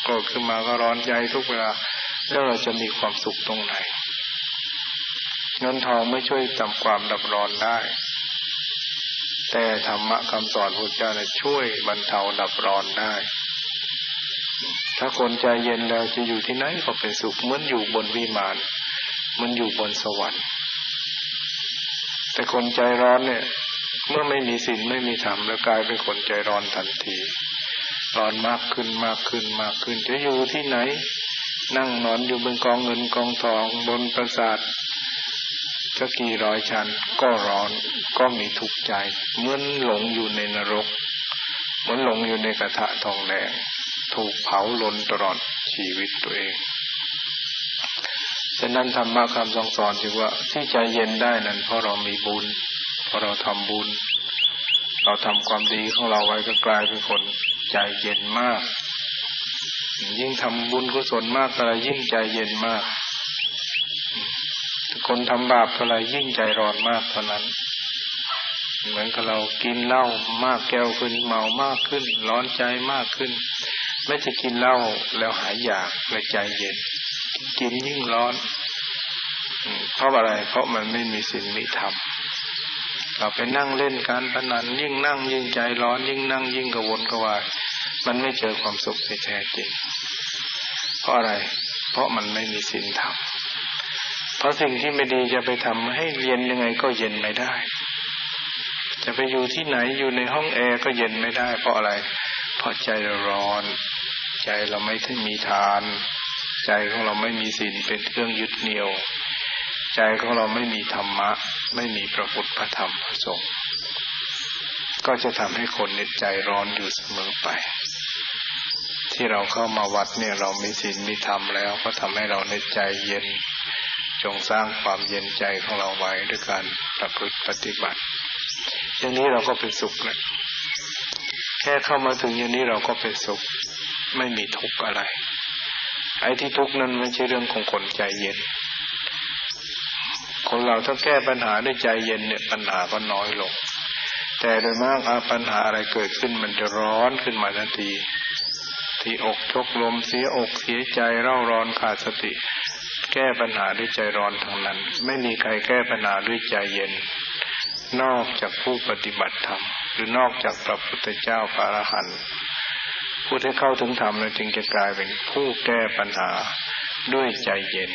โกรธขึ้นมาก็ร้อนใจทุกเวลาแล้วเราจะมีความสุขตรงไหนเงินทองไม่ช่วยทำความดับร้อนได้แต่ธรรมะคำสอนพระพุทธเจ้าเนี่ยช่วยบรรเทาดับร้อนได้ถ้าคนใจเย็นแล้วจะอยู่ที่ไหนก็เป็นสุขเหมือนอยู่บนวิมานเหมือนอยู่บนสวรรค์แต่คนใจร้อนเนี่ยเมื่อไม่มีศีลไม่มีธรรมแล้วกลายเป็นคนใจร้อนทันทีร้อนมากขึ้นมากขึ้นมากขึ้นจะอยู่ที่ไหนนั่งนอนอยู่บนกองเงินกองทองบนปราสาทสักกี่ร้อยชั้นก็ร้อนก็มีทุกข์ใจเหมือนหลงอยู่ในนรกเหมือนหลงอยู่ในกระทะทองแดงถูกเผาลนตลอดชีวิตตัวเองฉะนั้นธรรมะคำสอนจึงว่าที่ใจเย็นได้นั้นเพราะเรามีบุญเพราะเราทำบุญเราทำความดีของเราไว้ก็กลายเป็นคนใจเย็นมากยิ่งทำบุญกุศลมากเท่าไรยิ่งใจเย็นมากคนทำบาปเท่าไรยิ่งใจร้อนมากเท่านั้นเหมือนกับเรากินเหล้ามากแก้วขึ้นเมามากขึ้นร้อนใจมากขึ้นไม่จะกินเหล้าแล้วหายอยากเลยใจเย็นกินยิ่งร้อนเพราะอะไรเพราะมันไม่มีศีลมีธรรมเราไปนั่งเล่นการพนันยิ่งนั่งยิ่งใจร้อนยิ่งนั่งยิ่งกระวนกระวายมันไม่เจอความสุขที่แท้จริงเพราะอะไรเพราะมันไม่มีศีลธรรมเพราะสิ่งที่ไม่ดีจะไปทำให้เย็นยังไงก็เย็นไม่ได้จะไปอยู่ที่ไหนอยู่ในห้องแอร์ก็เย็นไม่ได้เพราะอะไรเพราะใจเราร้อนใจเราไม่ได้มีทานใจของเราไม่มีศีลเป็นเครื่องยึดเหนี่ยวใจของเราไม่มีธรรมะไม่มีพระพุทธพระธรรมพระสงฆ์ก็จะทำให้คนใจร้อนอยู่เสมอไปที่เราเข้ามาวัดเนี่ยเรามีศีลมีธรรมแล้วก็ทำให้เราในใจเย็นจงสร้างความเย็นใจของเราไว้ด้วยการประพฤติปฏิบัติอย่างนี้เราก็เป็นสุขแล้วแค่เข้ามาถึงอย่างนี้เราก็เป็นสุขไม่มีทุกข์อะไรไอ้ที่ทุกข์นั้นไม่ใช่เรื่องของคนใจเย็นคนเราถ้าแก้ปัญหาด้วยใจเย็นเนี่ยปัญหาก็น้อยลงแต่โดยมากปัญหาอะไรเกิดขึ้นมันจะร้อนขึ้นมาทันทีที่อกชกลมเสียอกเสียใจเร่าร้อนขาดสติแก้ปัญหาด้วยใจร้อนทั้งนั้นไม่มีใครแก้ปัญหาด้วยใจเย็นนอกจากผู้ปฏิบัติธรรมหรือนอกจากพระพุทธเจ้าพระอรหันต์ผู้ที่เข้าถึงธรรมนั้นจึงจะกลายเป็นผู้แก้ปัญหาด้วยใจเย็น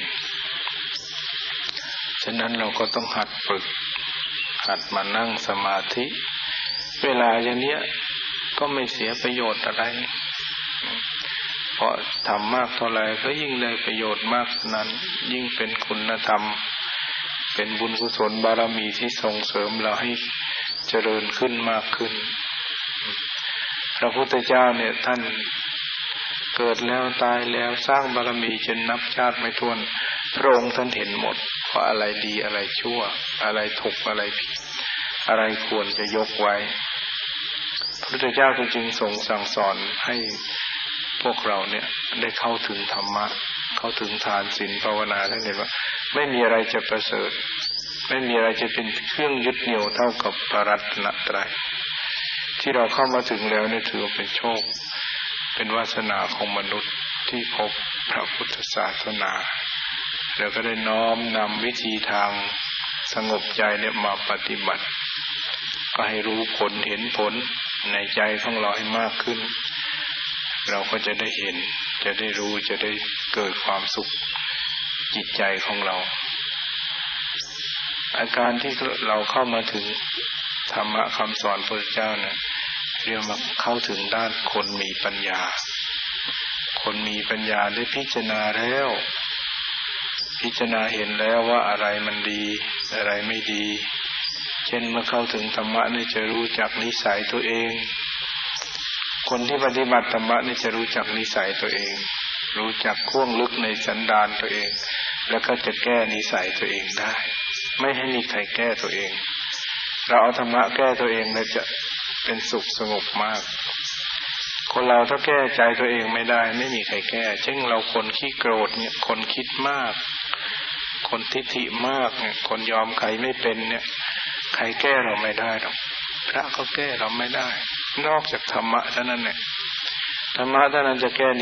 ฉะนั้นเราก็ต้องหัดฝึกหัดมานั่งสมาธิเวลาอย่างนี้ก็ไม่เสียประโยชน์อะไรเพราะทำมากเท่าไรก็ยิ่งได้ประโยชน์มากนั้นยิ่งเป็นคุณธรรมเป็นบุญกุศลบารมีที่ส่งเสริมเราให้เจริญขึ้นมากขึ้นพระพุทธเจ้าเนี่ยท่านเกิดแล้วตายแล้วสร้างบารมีจนนับชาติไม่ถ้วนพระองค์ท่านเห็นหมดว่าอะไรดีอะไรชั่วอะไรถูกอะไรผิดอะไรควรจะยกไว้พระพุทธเจ้าจึงทรงสั่งสอนให้พวกเราเนี่ยได้เข้าถึงธรรมะเข้าถึงทานศีลภาวนาท่านเห็นว่าไม่มีอะไรจะประเสริฐไม่มีอะไรจะเป็นเครื่องยึดเหนี่ยวเท่ากับพระรัตนตรัยที่เราเข้ามาถึงแล้วเนี่ยถือว่าเป็นโชคเป็นวาสนาของมนุษย์ที่พบพระพุทธศาสนาแล้วก็ได้น้อมนำวิธีทางสงบใจเนี่ยมาปฏิบัติก็ให้รู้ผลเห็นผลในใจของเราให้มากขึ้นเราก็จะได้เห็นจะได้รู้จะได้เกิดความสุขจิตใจของเราอาการที่เราเข้ามาถึงธรรมะคำสอนพระเจ้าเนี่ยเรียกว่าเข้าถึงด้านคนมีปัญญาคนมีปัญญาได้พิจารณาแล้วพิจารณาเห็นแล้วว่าอะไรมันดีอะไรไม่ดีเช่นเมื่อเข้าถึงธรรมะนี่จะรู้จักนิสัยตัวเองคนที่ปฏิบัติธรรมะนี่จะรู้จักนิสัยตัวเองรู้จักข่วงลึกในสันดานตัวเองแล้วก็จะแก้นิสัยตัวเองได้ไม่ให้มีใครแก้ตัวเองเราเอาธรรมะแก้ตัวเองแล้วจะเป็นสุขสงบมากคนเราถ้าแก้ใจตัวเองไม่ได้ไม่มีใครแก้เช่นเราคนขี้โกรธเนี่ยคนคิดมากคนทิฐิมากเนี่ยคนยอมใครไม่เป็นเนี่ยใครแก้เราไม่ได้หรอกพระก็แก้เราไม่ได้นอกจากธรรมะเท่านั้นแหละธรรมะเท่านั้นจะแก้